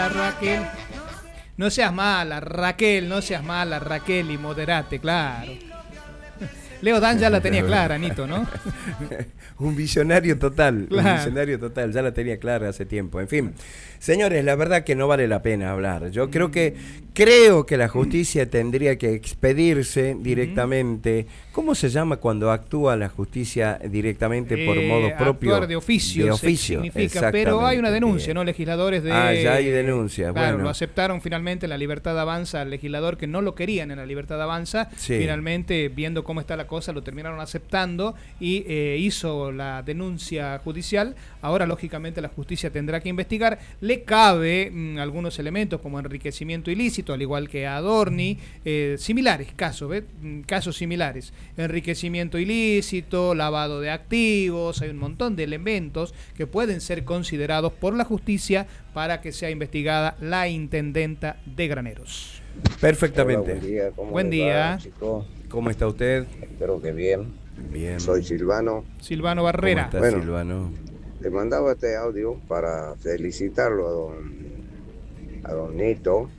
mala, Raquel. No seas mala, Raquel, y moderate, claro. Leo Dan ya la tenía clara, Anito, ¿no? Un visionario total, claro. Un visionario total, ya la tenía clara hace tiempo. En fin, señores, la verdad que no vale la pena hablar. Yo creo que la justicia tendría que expedirse directamente. ¿Cómo se llama cuando actúa la justicia directamente por modo propio? Actuar de oficio, significa, pero hay una denuncia, ¿no? Legisladores de... ya hay denuncia. Claro, bueno. Lo aceptaron finalmente en la Libertad Avanza, al legislador que no lo querían en la Libertad Avanza, sí. Finalmente, viendo cómo está la cosa, lo terminaron aceptando y hizo la denuncia judicial. Ahora, lógicamente, la justicia tendrá que investigar. Le cabe algunos elementos como enriquecimiento ilícito, al igual que a Adorni, similares casos similares. Enriquecimiento ilícito, lavado de activos, hay un montón de elementos que pueden ser considerados por la justicia para que sea investigada la intendenta de Graneros. Perfectamente. Hola, buen día. Buen día. Va, chico? ¿Cómo está usted? Espero que bien. Bien. Soy Silvano. Silvano Barrera. ¿Cómo está, Silvano? Le mandaba este audio para felicitarlo a don Nito,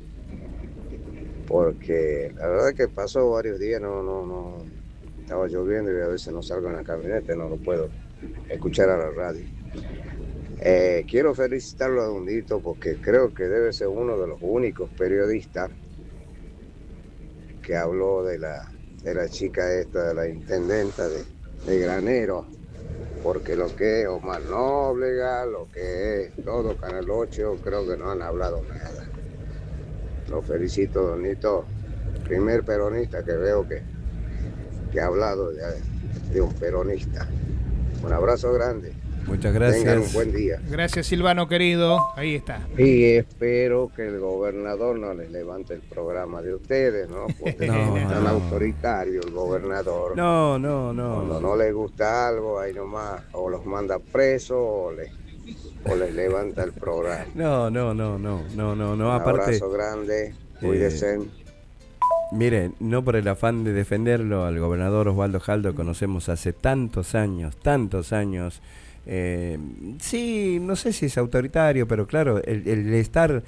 porque la verdad que pasó varios días, no estaba lloviendo y a veces no salgo en la camioneta, no lo puedo escuchar a la radio. Quiero felicitarlo a don Nito porque creo que debe ser uno de los únicos periodistas que habló de la chica esta, de la intendenta de Granero, porque lo que es Omar Nóbrega, lo que es todo Canal 8, creo que no han hablado nada. Lo felicito, don Nito, primer peronista que veo que ha hablado de un peronista. Un abrazo grande. Muchas gracias. Tengan un buen día. Gracias, Silvano querido. Ahí está. Y espero que el gobernador no les levante el programa de ustedes, ¿no? Porque es tan autoritario el gobernador. No. Cuando no les gusta algo, ahí nomás o los manda presos o les levanta el programa. No. Un Aparte, abrazo grande, cuídense. Mire, no por el afán de defenderlo, al gobernador Osvaldo Jaldo conocemos hace tantos años. Sí, no sé si es autoritario, pero claro, el estar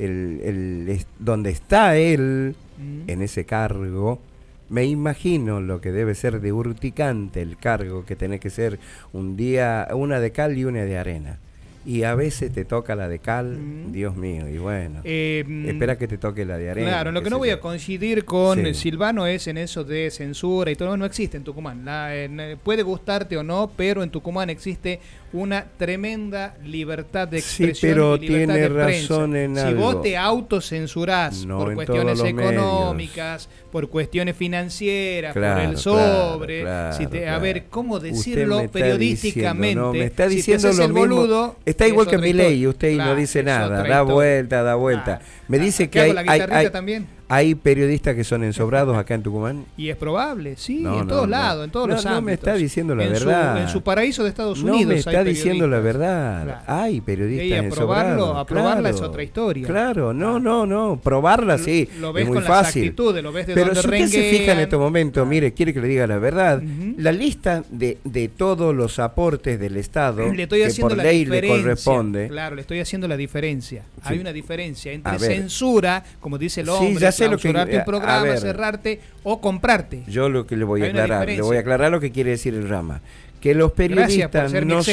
donde está él en ese cargo, me imagino lo que debe ser de urticante el cargo, que tiene que ser un día una de cal y una de arena. Y a veces te toca la de cal, Dios mío, y bueno, espera que te toque la de arena. Claro, lo que no voy a coincidir con Silvano es en eso de censura y todo, no existe en Tucumán. Puede gustarte o no, pero en Tucumán existe una tremenda libertad de expresión. Sí, pero y libertad tiene de razón en algo. Si vos te autocensurás por cuestiones económicas, por cuestiones financieras, por el sobre, a ver, ¿cómo decirlo periodísticamente? Me está diciendo si te haces lo el mismo. boludo, está igual que Milei y usted no dice nada, da vuelta. Me dice que hay periodistas que son ensobrados acá en Tucumán. Y es probable, sí, en todos lados, en todos los ámbitos. No me está diciendo la verdad. En su paraíso de Estados Unidos. No me está diciendo la verdad. Claro. Hay periodistas ensobrados. Aprobarla es otra historia. Claro, no. Probarla sí, lo ves es muy con fácil. Las actitudes, lo ves de pero donde si usted se fija en este momento, mire, quiere que le diga la verdad, la lista de todos los aportes del Estado le estoy que por ley le corresponde. Claro, le estoy haciendo la diferencia. Sí. Hay una diferencia entre censura, como dice el hombre, ya sé lo que, un programa, cerrarte o comprarte. Yo lo que le voy a aclarar lo que quiere decir el Rama, que los periodistas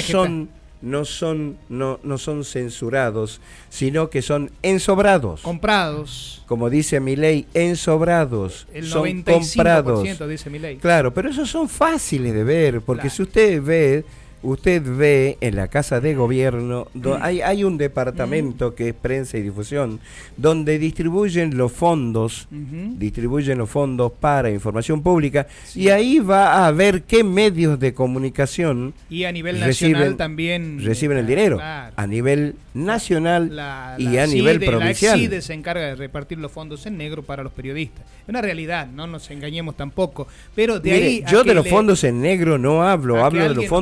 no son censurados, sino que son ensobrados. Comprados. Como dice Milei, ensobrados. El 95% son comprados. Dice Milei. Claro, pero esos son fáciles de ver, porque si usted ve en la Casa de Gobierno, hay un departamento que es prensa y difusión, donde distribuyen los fondos para información pública, y ahí va a ver qué medios de comunicación y a nivel nacional también reciben el dinero, claro. A nivel nacional y a nivel provincial. La CIDE se encarga de repartir los fondos en negro para los periodistas. Es una realidad, no nos engañemos tampoco. Pero de ahí yo de los fondos en negro no hablo de los fondos en blanco.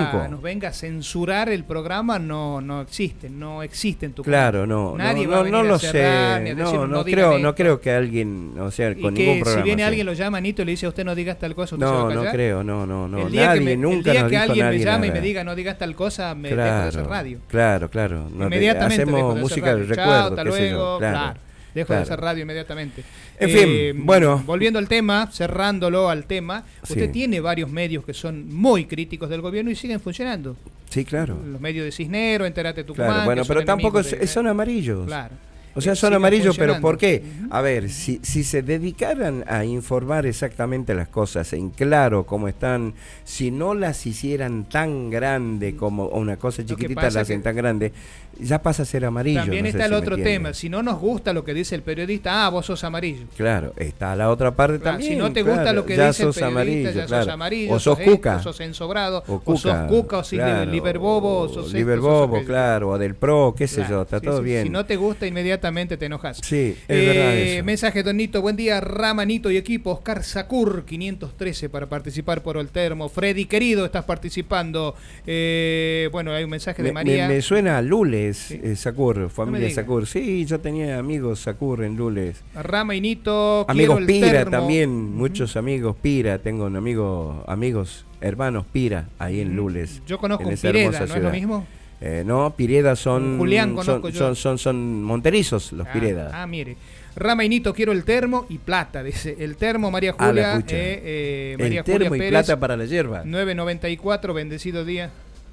venga a censurar el programa, no existe en tu claro, canal. Nadie va a venir no a lo cerrar, sé, ni a decir, no creo que alguien, o sea, con y ningún que programa. si viene sí. alguien lo llama Anito y le dice a usted no digas tal cosa, usted se va a callar. No creo, no. El día nadie nunca el día nos que dijo alguien nadie me llame nada. y me diga no digas tal cosa, me dejo de hacer radio. Claro. Inmediatamente hacemos música del recuerdo, hasta qué sé yo. luego, claro. Dejo de hacer radio inmediatamente. En fin, bueno. Volviendo al tema, cerrándolo al tema, usted tiene varios medios que son muy críticos del gobierno y siguen funcionando. Sí, claro. Los medios de Cisneros, Entérate Tucumán. Claro, bueno, pero tampoco son amarillos. Claro. O sea, son amarillos, pero ¿por qué? A ver, si se dedicaran a informar exactamente las cosas en claro cómo están, si no las hicieran tan grande como una cosa chiquitita las hacen tan grande, ya pasa a ser amarillo. También no está sé el si otro tema, si no nos gusta lo que dice el periodista, vos sos amarillo. Claro, está la otra parte también. Si no te gusta lo que dice el periodista, amarillo, ya sos amarillo, o sos cuca, o sos ensobrado, o sos cuca, o sos liberbobo, o sos liberbobo, claro, o del PRO, qué sé yo, está todo bien. Si no te gusta, inmediatamente te enojas. Sí, es verdad eso. Mensaje, Don Nito, buen día, Ramanito y equipo. Oscar Sacur, 513 para participar por el termo. Freddy, querido, estás participando. Bueno, hay un mensaje de María. Me suena a Lules, Sacur, familia Sacur. Sí, yo tenía amigos Sacur en Lules. Rama y Nito, amigos quiero Pira termo. También, muchos amigos Pira. Tengo un amigos, hermanos Pira, ahí en Lules. Yo conozco un Pireda, ¿no es lo mismo? No, Pireda son Julián conozco yo. Son monterizos los Pireda. Mire. Rama y Nito, quiero el termo y plata, dice. El termo, María Julia. María el termo Julia y Pérez, plata para la hierba. 9.94, bendecido día.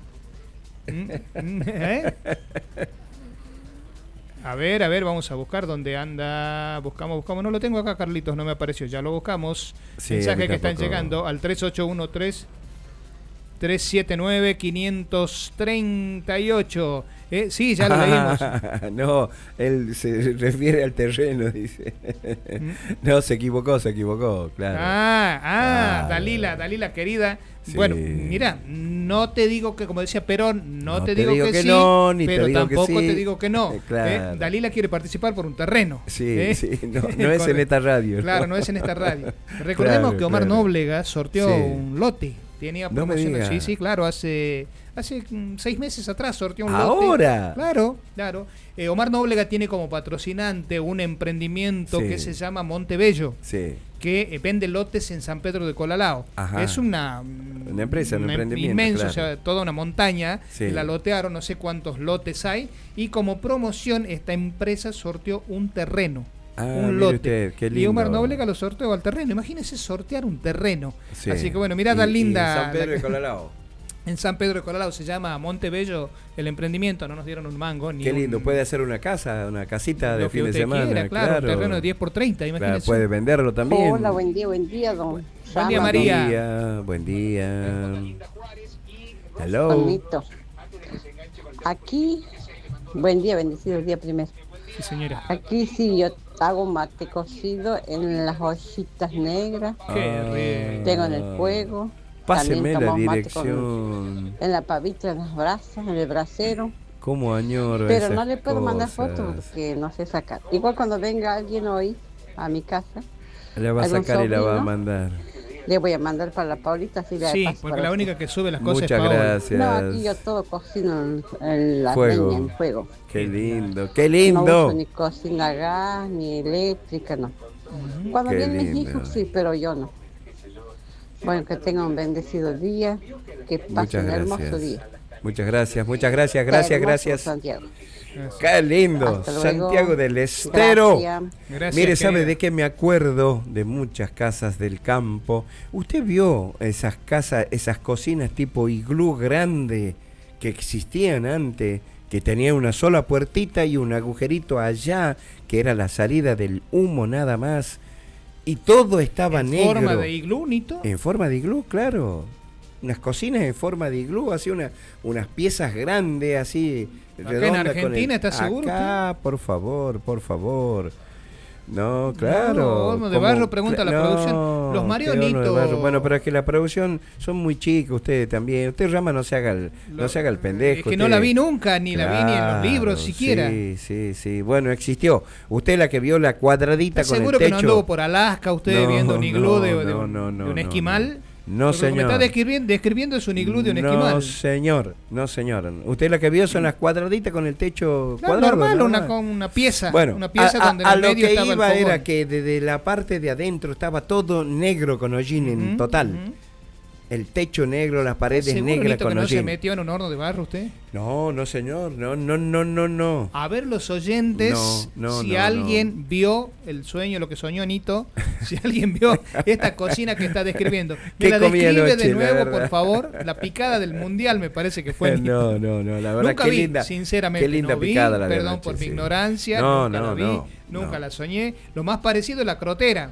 A ver, vamos a buscar dónde anda. Buscamos. No lo tengo acá, Carlitos, no me apareció. Ya lo buscamos. Sí, mensaje que están llegando al 3813-379-538. Sí, ya lo leímos. No, él se refiere al terreno, dice. No, se equivocó, claro. Dalila, querida. Sí. Bueno, mira, no te digo que, como decía Perón, no te digo que sí, no, ni pero te digo tampoco que sí. te digo que no. Claro. Dalila quiere participar por un terreno. Sí, no es en esta radio. Claro, no es en esta radio. Recordemos que Omar Nóblega sorteó un lote. Tenía promociones. No Sí, claro, hace 6 meses atrás sorteó un lote. ¿Ahora? Claro. Omar Nóblega tiene como patrocinante un emprendimiento que se llama Montebello. Sí. Que vende lotes en San Pedro de Colalao. Ajá. Es una empresa, un emprendimiento inmenso, claro. O sea, toda una montaña. Sí. La lotearon, no sé cuántos lotes hay. Y como promoción, esta empresa sorteó un terreno. Un lote. Usted, qué lindo. Y Omar Nóblega lo sorteó al terreno. Imagínese sortear un terreno. Sí. Así que bueno, mirá tan linda. San Pedro de Colalao. En San Pedro de Colalao se llama Montebello el emprendimiento, no nos dieron un mango. Ni qué lindo, puede hacer una casita de fin de semana. Quiera, claro, un terreno de 10 por 30, imagínese. Claro, puede venderlo también. Hola, buen día, don. Buen día, María. Buen día. Hello. Bonito. Aquí, buen día, bendecido el día primero. Sí, señora. Aquí sí, yo hago mate cocido en las hojitas negras. Qué rico. Tengo en el fuego. Páseme la tomamos mate dirección. en la pavita, en las brasas, en el brasero. ¿Cómo añoro Pero esas no le puedo mandar cosas? fotos porque no sé sacar. Igual cuando venga alguien hoy a mi casa, La va a ¿algún sacar y la va a sobrino? mandar. le voy a mandar para la Paulita. Así le Sí, paso porque para la usted. única que sube las cosas Muchas es Paola. gracias. No, aquí yo todo cocino en la Fuego. leña, en fuego. Qué lindo, qué No lindo. uso ni cocina a gas, ni eléctrica, no. Cuando Qué vienen mis lindo. hijos, sí, pero yo no. Bueno, que tengan un bendecido día, que pasen Muchas un hermoso gracias. día. Muchas gracias, gracias, Hermoso, gracias. Santiago. Qué lindo, Hasta luego. Santiago del Estero. Gracias. Gracias, Mire, ¿sabe querida. de qué me acuerdo? De muchas casas del campo. ¿Usted vio esas casas, esas cocinas tipo iglú grande que existían antes? Que tenía una sola puertita y un agujerito allá, que era la salida del humo nada más. Y todo estaba ¿En negro. forma de iglú, Nito? En forma de iglú, claro. Unas cocinas en forma de iglú, así unas piezas grandes, así ¿Acá redondas. en Argentina estás seguro? Acá, por favor, por favor. No, claro. No, Olmo de Barro pregunta a la producción. Los marionitos. qué Olmo de Barro. Bueno, pero es que la producción son muy chicos, ustedes también. Usted, Rama, no se haga el pendejo. Es que no usted. la vi nunca, ni la vi ni en los Claro, libros siquiera. Sí. Bueno, existió. Usted la que vio la cuadradita ¿Estás con el seguro techo. que no anduvo por Alaska usted No, viendo un iglú de no, un no, esquimal? No, señor. Me está describiendo es un iglú de un esquimal. No, señor. Usted la que vio son las cuadraditas con el techo cuadrado. Normal, una pieza. Bueno, una pieza donde en el medio estaba el fogón. A lo que iba era que desde la parte de adentro estaba todo negro con hollín en total. El techo negro, las paredes negras con que no hollín. se metió en un horno de barro usted? No, señor. No. A ver los oyentes, si alguien vio el sueño, lo que soñó Nito, si alguien vio esta cocina que está describiendo. Me la describe de nuevo, por favor. La picada del mundial me parece que fue Nito. No, la verdad nunca qué vi, linda. Sinceramente, qué linda no vi, picada la de perdón anoche, por mi sí. ignorancia, nunca la vi, nunca la soñé. Lo más parecido es la crotera.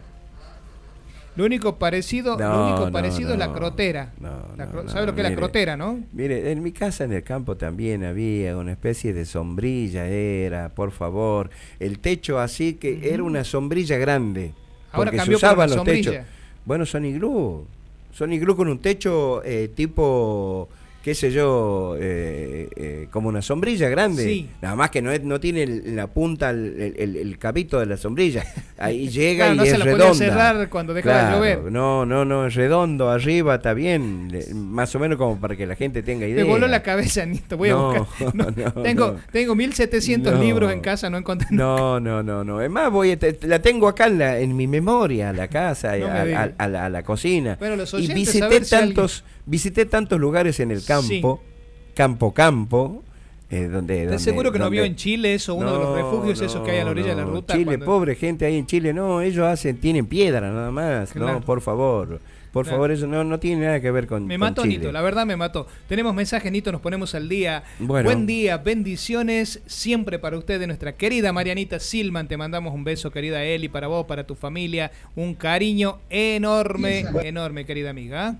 Lo único parecido es la crotera. ¿Sabe lo que es la crotera, no? Mire, en mi casa en el campo también había una especie de sombrilla, por favor. El techo así que era una sombrilla grande. Ahora porque cambió se usaban por una los sombrilla. techos. Bueno, son iglú con un techo tipo, qué sé yo, como una sombrilla grande. Sí. Nada más que no tiene la punta, el capito de la sombrilla. Ahí llega claro, y no es se la redonda. podía cerrar cuando dejaba de llover. No, es redondo arriba, está bien. Más o menos como para que la gente tenga idea. Me voló la cabeza, Nito. Voy a buscar. Tengo 1700 libros en casa, no encontré. No. Es más, la tengo acá en mi memoria, la casa, a la cocina. Bueno, los y oyentes, visité tantos lugares en el campo, campo, donde... ¿Estás seguro que no vio en Chile eso, uno de los refugios esos que hay a la orilla de la ruta? Chile, pobre gente ahí en Chile, ellos tienen piedra nada más, claro. por favor, eso no tiene nada que ver con Me mató Chile. Nito, la verdad me mató. Tenemos mensajes, Nito, nos ponemos al día. Bueno. Buen día, bendiciones siempre para ustedes, nuestra querida Marianita Silman, te mandamos un beso, querida Eli, para vos, para tu familia, un cariño enorme, querida amiga.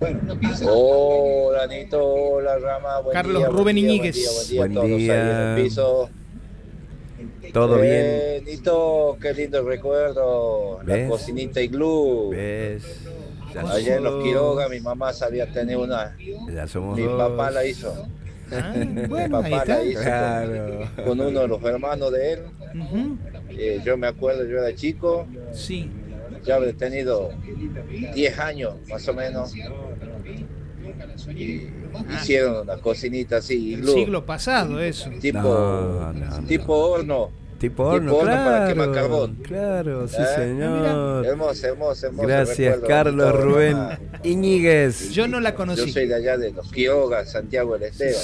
Hola, Nito, hola, Rama, Carlos Rubén Iñiguez. Buen día, todos ahí en el piso. Todo bien. Nito, qué lindo recuerdo, ¿ves? La cocinita iglú. ¿Ves? Allá en los Quiroga mi mamá sabía tener una. Ya somos Mi dos. papá la hizo. Bueno, Mi ahí papá está. la hizo Claro. con uno de los hermanos de él. Yo me acuerdo, yo era chico. Sí. Ya habré tenido 10 años más o menos. Y hicieron una cocinita así, iglú. Siglo pasado eso. Tipo horno. Tipo horno, para quemar carbón. Claro, sí, señor. Hermoso. Gracias, recuerdo, Carlos Nito, Rubén Rama. Iñiguez. Yo no la conocí. Yo soy de allá de los Quiroga, Santiago del Estero.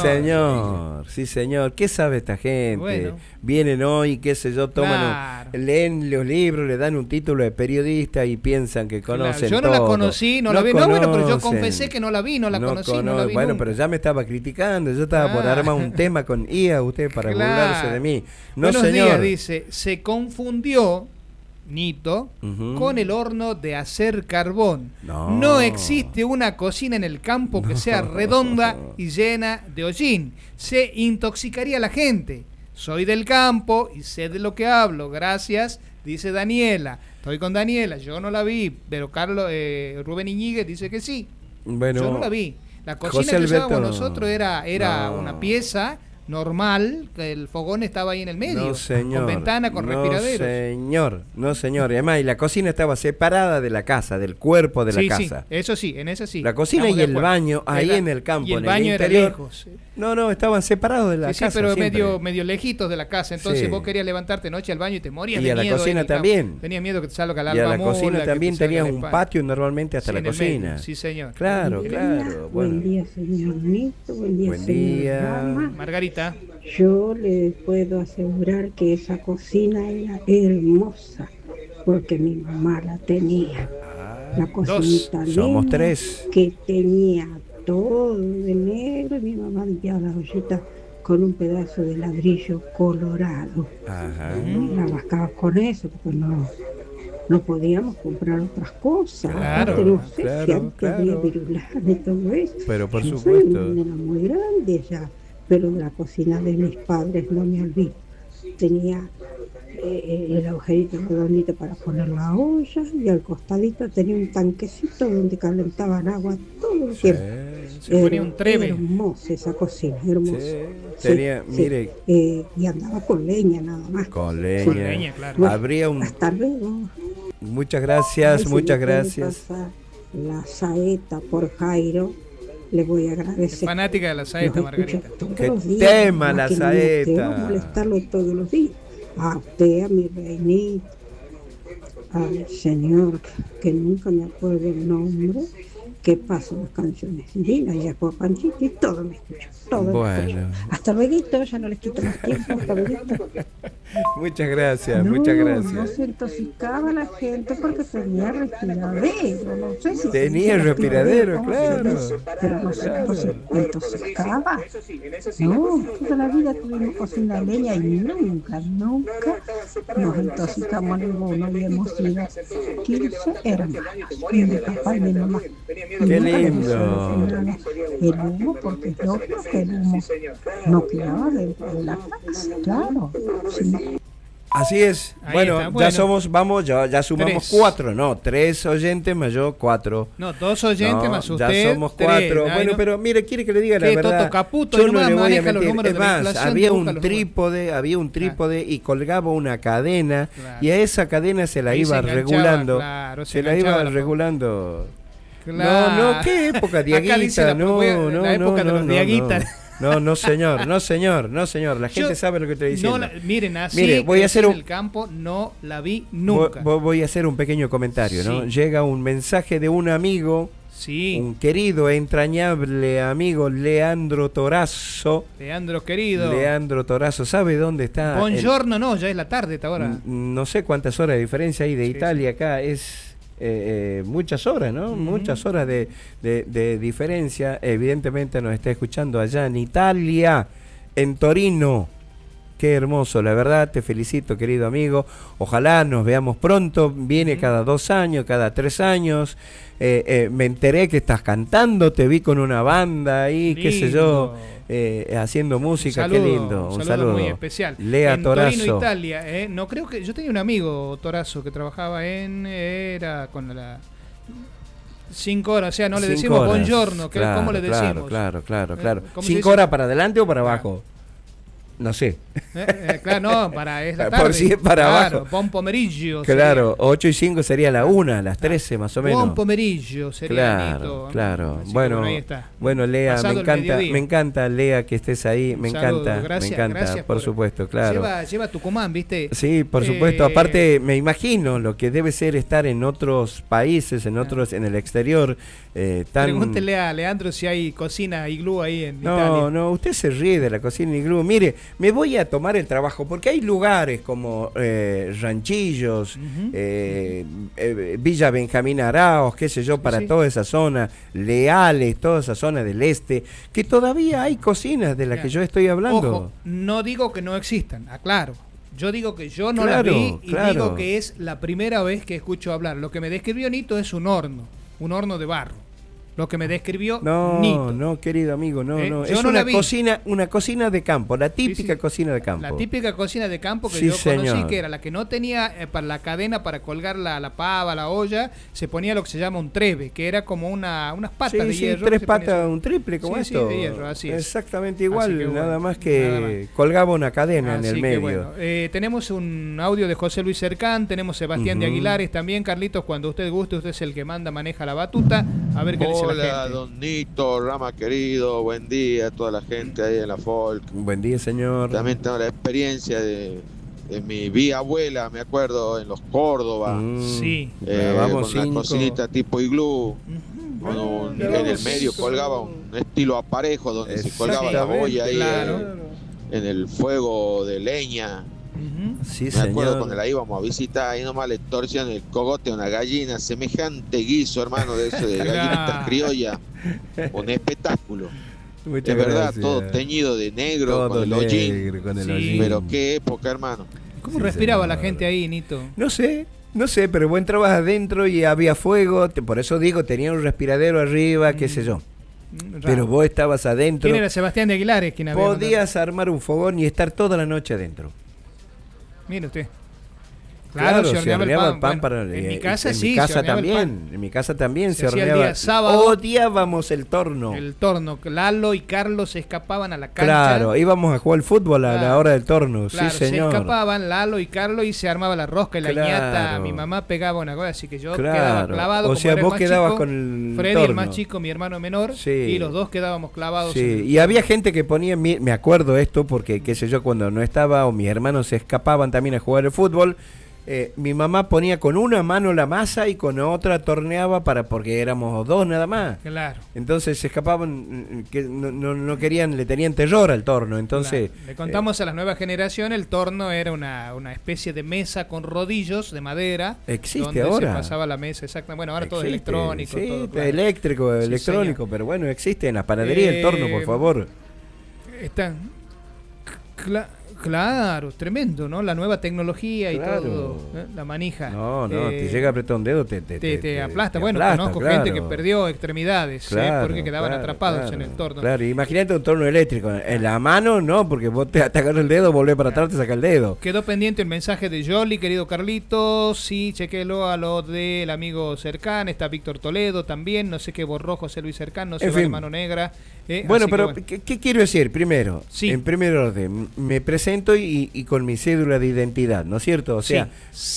Sí, señor. ¿Qué sabe esta gente? Bueno. Vienen hoy, qué sé yo, Claro. leen los libros, le dan un título de periodista y piensan que conocen Yo no todo. la conocí, no la vi. No, bueno, pero yo confesé que no la vi, no la conocí. Bueno, nunca. pero ya me estaba criticando. Yo estaba por armar un tema con IA usted para burlarse de mí. No, Buenos señor. días, dice, se confundió Nito con el horno de hacer carbón. No existe una cocina en el campo que sea redonda y llena de hollín. Se intoxicaría la gente. Soy del campo y sé de lo que hablo. Gracias, dice Daniela. Estoy con Daniela, yo no la vi, pero Carlos Rubén Iñiguez dice que sí. Bueno, yo no la vi. La cocina José que Alberto, usábamos nosotros era una pieza normal, que el fogón estaba ahí en el medio, no, señor, con ventana, con respiraderos. No, señor. Y además, y la cocina estaba separada de la casa, del cuerpo de la casa. Sí, eso sí, en esa sí. La cocina y el baño, ahí en el campo, y el en baño el era interior. lejos. No, estaban separados de la casa. Sí, pero siempre. medio lejitos de la casa. Entonces vos querías levantarte noche al baño y te morías de y a miedo. la cocina también. Tenía miedo que te salga la Y a la alba cocina mula, también tenías un pan. patio normalmente hasta Sí, la en el cocina. medio. Sí, señor. Claro. Buen día, señor Nito. Buen día, señor Rama. Margarita. Yo le puedo asegurar que esa cocina era hermosa, porque mi mamá la tenía. La cocinita linda, Somos tres. que tenía todo de negro, y mi mamá limpiaba las ollitas con un pedazo de ladrillo colorado. Ajá. Y la rascaba con eso, porque no podíamos comprar otras cosas. Claro, Aparte, no sé claro, si antes había virulana y todo eso. Pero por Yo supuesto. soy una nena muy grande ya, pero de la cocina de mis padres no me olvido. Tenía el agujerito redondito para poner la olla, y al costadito tenía un tanquecito donde calentaban agua todo el tiempo. Se ponía un treve. Hermosa esa cocina, hermosa. Tenía, mire. Y andaba con leña nada más. Con leña. Con leña, claro. Bueno, Habría un... hasta luego. Muchas gracias, Ay, muchas se me puede gracias. pasar. la saeta por Jairo, le voy a agradecer. Es fanática de la saeta, Margarita. ¡Qué tema la Te saeta! va a molestarlo todos los días. A usted, a mi reinita, al señor, que nunca me acuerdo el nombre, que pasa las canciones divinas, y después Panchito, y todo me escucha. Todo me escucha. Hasta luego, ya no les quito más tiempo. Hasta luego. Muchas gracias, muchas gracias. No se intoxicaba la gente porque tenía respiradero. No sé si tenía respiradero, claro. Pero no se intoxicaba. No, toda la vida tuvimos cocina de leña y nunca nos intoxicamos ninguno y hemos sido 15 hermanos. Y mi papá y mi mamá. Qué lindo. El humo, porque es lógico que el humo no quedaba dentro de la casa, claro. Sí. Así es. Bueno, está, ya somos, ya sumamos 4, 3 oyentes más yo, 4. No, 2 oyentes más usted. Ya somos 4. Bueno, no. Pero mire, quiere que le diga la verdad. Toto Caputo, yo no le voy a mentir. Es más, había un trípode y colgaba una cadena, claro. Y a esa cadena se la iba regulando. Claro, se la iba regulando. Claro. No, ¿qué época, Diaguita? No, la época de los Diaguitas. No, señor. La gente sabe lo que estoy diciendo. Mire, voy a hacer en el campo no la vi nunca. Voy a hacer un pequeño comentario, ¿no? Llega un mensaje de un amigo, un querido, entrañable amigo, Leandro Torazo. Leandro Torazo, ¿sabe dónde está? Buongiorno, no, ya es la tarde esta hora. No sé cuántas horas de diferencia hay de Italia acá, es... muchas horas, ¿no? Muchas horas de diferencia. Evidentemente nos está escuchando allá en Italia, en Torino. Qué hermoso, la verdad, te felicito, querido amigo. Ojalá nos veamos pronto. Viene cada 2 años, cada 3 años. Me enteré que estás cantando, te vi con una banda ahí, qué sé yo, haciendo música. Qué lindo. Un saludo muy especial. Lea Torazo. Torino, Italia. No creo que yo tenía un amigo Torazo que trabajaba era con la 5 horas, o sea, no le decimos buongiorno, claro, ¿cómo le decimos? Claro. 5 horas para adelante o para abajo. No sé. Claro, no, para esta tarde. Por si es para abajo. Buon pomeriggio. Claro, 8 y 5 sería la 1, las 13 más o menos. Buon pomeriggio sería. Claro. Así bueno, ahí está. Bueno, Lea, me encanta, Lea, que estés ahí. Me encanta, gracias por supuesto, claro. Lleva Tucumán, ¿viste? Sí, por supuesto. Aparte, me imagino lo que debe ser estar en otros países, en el exterior. Pregúntele a Leandro si hay cocina iglú ahí en Italia. No, usted se ríe de la cocina iglú. Mire, me voy a tomar el trabajo, porque hay lugares como Ranchillos, Villa Benjamín Araos, qué sé yo, para toda esa zona, Leales, toda esa zona del este, que todavía hay cocinas de las que yo estoy hablando. Ojo, no digo que no existan, aclaro. Yo digo que yo no la vi y digo que es la primera vez que escucho hablar. Lo que me describió Nito es un horno de barro. Lo que me describió Nito. No, querido amigo, no. Es una cocina de campo, la típica cocina de campo. La típica cocina de campo que yo conocí, que era la que no tenía para la cadena para colgar la pava, la olla, se ponía lo que se llama un trebe, que era como unas patas de hierro. 3 patas, un triple como esto. Sí, de hierro, así es. Exactamente igual, nada más que colgaba una cadena en el medio. Bueno, tenemos un audio de José Luis Cercán, tenemos Sebastián de Aguilares también. Carlitos, cuando usted guste, usted es el que maneja la batuta. A ver qué dice la gente. Hola, don Nito, Rama querido, buen día a toda la gente ahí en la folk. Buen día, señor. También tengo la experiencia de mi bisabuela, me acuerdo, en los Córdoba. Sí. Con una cocinita tipo iglú. En el medio colgaba un estilo aparejo donde se colgaba la olla ahí en el fuego de leña. Sí, me acuerdo cuando la íbamos a visitar, ahí nomás le torcían el cogote a una gallina, semejante guiso, hermano, de eso de gallinita criolla, un espectáculo. Muchas verdad, gracias. Todo teñido de negro, con el hollín. Pero qué época, hermano. ¿Cómo respiraba la gente ahí, Nito? No sé, pero buen trabajo adentro y había fuego, por eso digo, tenía un respiradero arriba, qué sé yo. Raro. Pero vos estabas adentro. ¿Quién era Sebastián de Aguilares? ¿Quién podías armar un fogón y estar toda la noche adentro. Mire usted. Claro, se horneaba el pan bueno, en mi casa sí, mi casa se horneaba también, el pan. en mi casa también se hacía el horneaba. día sábado. Odiábamos el torno. El torno. Lalo y Carlos se escapaban a la cancha. Claro, íbamos a jugar al fútbol a la hora del torno. Claro, sí, señor. se escapaban Lalo y Carlos y se armaba la rosca y la ñata. Mi mamá pegaba una cosa, así que yo quedaba clavado. O sea, vos quedabas chico, con el Freddy, torno. el más chico, mi hermano menor, sí. y los dos quedábamos clavados. Sí, y había gente que ponía, me acuerdo esto, porque qué sé yo, cuando no estaba o mis hermanos se escapaban también a jugar al fútbol, mi mamá ponía con una mano la masa y con otra torneaba porque éramos dos nada más. Claro. Entonces se escapaban, que no querían, le tenían terror al torno. Entonces claro. Le contamos a las nuevas generaciones, el torno era una especie de mesa con rodillos de madera. Existe donde ahora. Se pasaba la mesa, exacto. Bueno, ahora todo es electrónico. Sí, todo, claro. eléctrico, sí, electrónico, señor. pero bueno, existe en la panadería el torno, por favor. Está... Claro, tremendo, ¿no? La nueva tecnología y todo, ¿eh? La manija. No, te llega a apretar un dedo, te aplasta. Te bueno, aplasta, conozco claro. gente que perdió extremidades, porque quedaban atrapados en el torno. Claro, imagínate un torno eléctrico. En la mano, no, porque vos te agarras el dedo, volvés para atrás, te saca el dedo. Quedó pendiente el mensaje de Jolly, querido Carlitos. Sí, chequelo a lo del amigo Cercán. Está Víctor Toledo también. No sé qué borró José Luis Cercán, no sé la mano negra. Bueno, pero ¿qué quiero decir? Primero, en primer orden, me presento y con mi cédula de identidad, ¿no es cierto? O sea,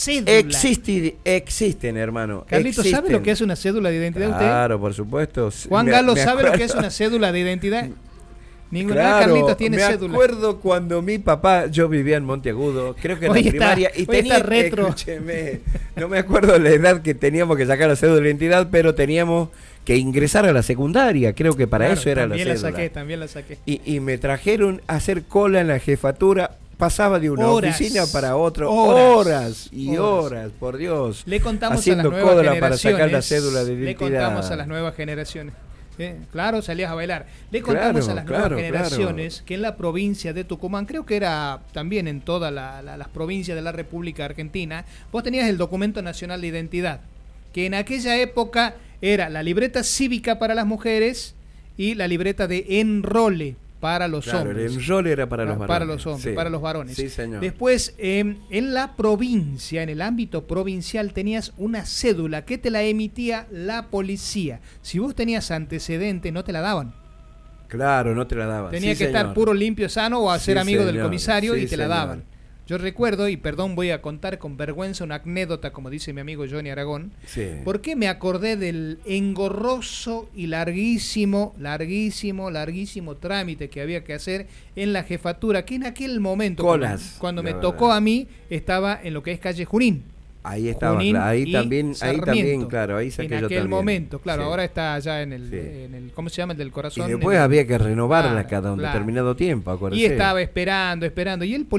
existen, hermano. Carlitos, ¿sabe lo que es una cédula de identidad usted? Claro, por supuesto. Juan Galo, ¿sabe lo que es una cédula de identidad? Ninguna Carlitos tiene cédula. Me acuerdo cuando mi papá, yo vivía en Monteagudo, creo que en la primaria, y tenía, retro. Escúcheme, no me acuerdo la edad que teníamos que sacar la cédula de identidad, pero teníamos que ingresar a la secundaria, creo que para eso era la cédula. También la saqué. Y me trajeron a hacer cola en la jefatura. Pasaba de una oficina para otra, horas, por Dios. Le contamos haciendo a las nuevas cola para sacar la cédula de identidad. Le contamos a las nuevas generaciones. Claro, salías a bailar. Le contamos a las nuevas generaciones que en la provincia de Tucumán, creo que era también en todas las provincias de la República Argentina, vos tenías el documento nacional de identidad, que en aquella época era la libreta cívica para las mujeres y la libreta de enrole para los hombres. El enrole era para los varones. Para los hombres, para los varones. Sí, señor. Después, en la provincia, en el ámbito provincial, tenías una cédula que te la emitía la policía. Si vos tenías antecedente, no te la daban. Claro, no te la daban. Tenía que estar puro, limpio, sano o a ser amigo del comisario y te la daban. Yo recuerdo, y perdón, voy a contar con vergüenza una anécdota, como dice mi amigo Johnny Aragón, porque me acordé del engorroso y larguísimo trámite que había que hacer en la jefatura, que en aquel momento, cuando me tocó a mí, estaba en lo que es calle Junín. Ahí estaba, Junín ahí también, claro, ahí saqué yo también. En aquel momento, claro, ahora está allá en el, ¿cómo se llama? El del corazón. Y después había que renovarla cada un determinado tiempo, acuérdese. Y estaba esperando, y el